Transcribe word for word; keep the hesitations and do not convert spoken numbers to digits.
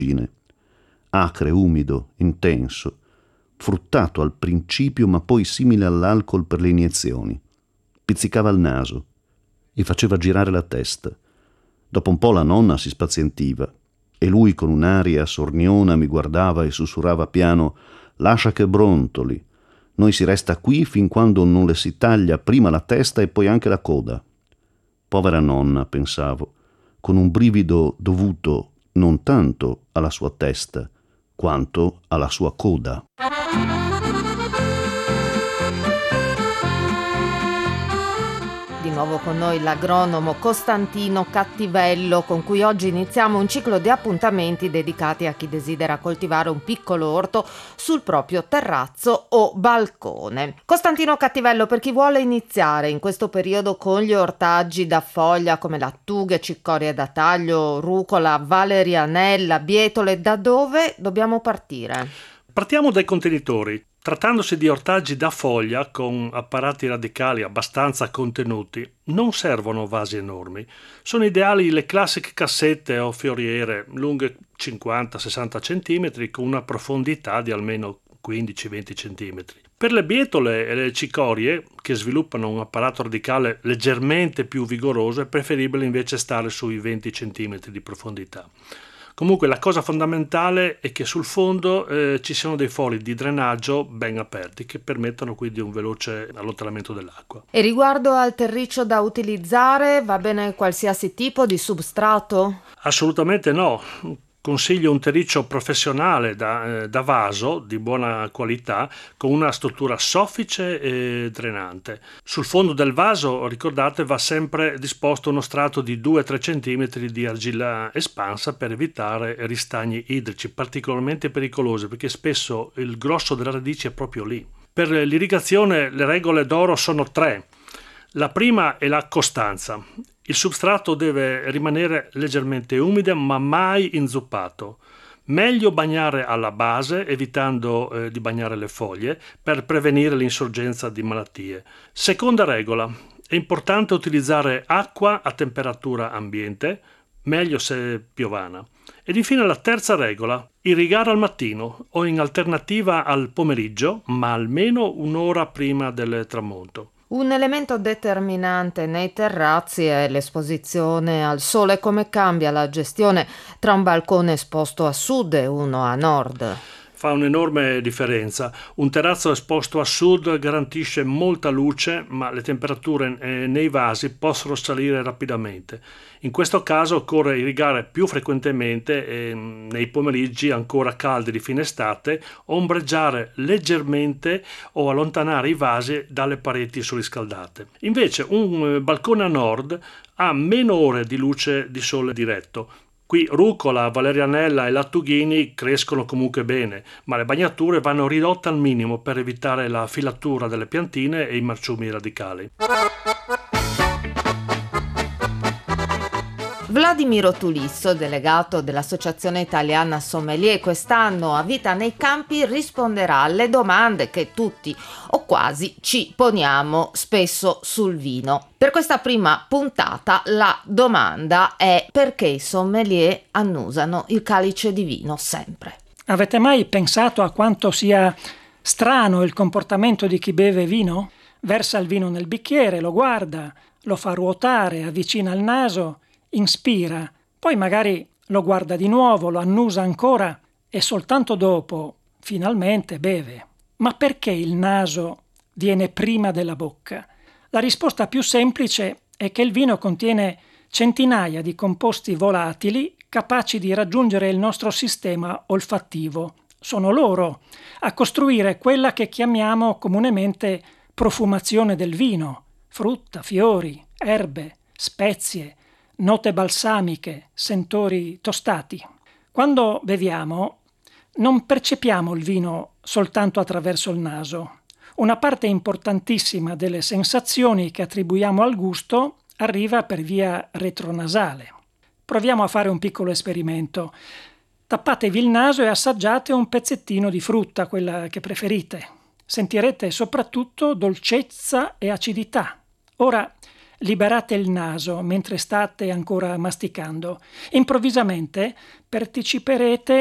acre, umido, intenso, fruttato al principio ma poi simile all'alcol per le iniezioni. Pizzicava il naso e faceva girare la testa. Dopo un po' la nonna si spazientiva e lui con un'aria sorniona mi guardava e sussurrava piano: «Lascia che brontoli. Noi si resta qui fin quando non le si taglia prima la testa e poi anche la coda». Povera nonna, pensavo, con un brivido dovuto non tanto alla sua testa, quanto alla sua coda. Di nuovo con noi l'agronomo Costantino Cattivello, con cui oggi iniziamo un ciclo di appuntamenti dedicati a chi desidera coltivare un piccolo orto sul proprio terrazzo o balcone. Costantino Cattivello, per chi vuole iniziare in questo periodo con gli ortaggi da foglia come lattughe, cicorie da taglio, rucola, valerianella, bietole, da dove dobbiamo partire? Partiamo dai contenitori. Trattandosi di ortaggi da foglia con apparati radicali abbastanza contenuti, non servono vasi enormi. Sono ideali le classiche cassette o fioriere lunghe cinquanta sessanta centimetri con una profondità di almeno quindici venti centimetri. Per le bietole e le cicorie, che sviluppano un apparato radicale leggermente più vigoroso, è preferibile invece stare sui venti centimetri di profondità. Comunque la cosa fondamentale è che sul fondo eh, ci siano dei fori di drenaggio ben aperti che permettono quindi un veloce allontanamento dell'acqua. E riguardo al terriccio da utilizzare, va bene qualsiasi tipo di substrato? Assolutamente no. Consiglio un terriccio professionale da, eh, da vaso di buona qualità con una struttura soffice e drenante. Sul fondo del vaso, ricordate, va sempre disposto uno strato di due tre centimetri di argilla espansa per evitare ristagni idrici particolarmente pericolosi, perché spesso il grosso delle radici è proprio lì. Per l'irrigazione le regole d'oro sono tre. La prima è la costanza. Il substrato deve rimanere leggermente umido ma mai inzuppato. Meglio bagnare alla base, evitando eh, di bagnare le foglie, per prevenire l'insorgenza di malattie. Seconda regola: è importante utilizzare acqua a temperatura ambiente, meglio se piovana. Ed infine la terza regola: irrigare al mattino o in alternativa al pomeriggio, ma almeno un'ora prima del tramonto. Un elemento determinante nei terrazzi è l'esposizione al sole. Come cambia la gestione tra un balcone esposto a sud e uno a nord? Fa un'enorme differenza. Un terrazzo esposto a sud garantisce molta luce, ma le temperature nei vasi possono salire rapidamente. In questo caso occorre irrigare più frequentemente e nei pomeriggi ancora caldi di fine estate, ombreggiare leggermente o allontanare i vasi dalle pareti surriscaldate. Invece un balcone a nord ha meno ore di luce di sole diretto. Qui rucola, valerianella e lattughini crescono comunque bene, ma le bagnature vanno ridotte al minimo per evitare la filatura delle piantine e i marciumi radicali. Vladimiro Tulisso, delegato dell'Associazione Italiana Sommelier, quest'anno a Vita nei Campi risponderà alle domande che tutti o quasi ci poniamo spesso sul vino. Per questa prima puntata la domanda è: perché i sommelier annusano il calice di vino sempre? Avete mai pensato a quanto sia strano il comportamento di chi beve vino? Versa il vino nel bicchiere, lo guarda, lo fa ruotare, avvicina il naso, inspira, poi magari lo guarda di nuovo, lo annusa ancora e soltanto dopo, finalmente, beve. Ma perché il naso viene prima della bocca? La risposta più semplice è che il vino contiene centinaia di composti volatili capaci di raggiungere il nostro sistema olfattivo. Sono loro a costruire quella che chiamiamo comunemente profumazione del vino: frutta, fiori, erbe, spezie, note balsamiche, sentori tostati. Quando beviamo non percepiamo il vino soltanto attraverso il naso. Una parte importantissima delle sensazioni che attribuiamo al gusto arriva per via retronasale. Proviamo a fare un piccolo esperimento. Tappatevi il naso e assaggiate un pezzettino di frutta, quella che preferite. Sentirete soprattutto dolcezza e acidità. Ora, liberate il naso mentre state ancora masticando. Improvvisamente parteciperete